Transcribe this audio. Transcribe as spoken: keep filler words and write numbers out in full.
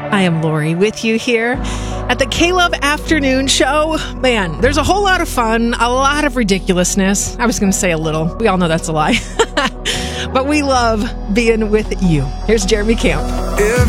I am Lori with you here at the K-Love Afternoon Show. Man, there's a whole lot of fun, a lot of ridiculousness. I was going to say a little. We all know that's a lie. But we love being with you. Here's Jeremy Camp. If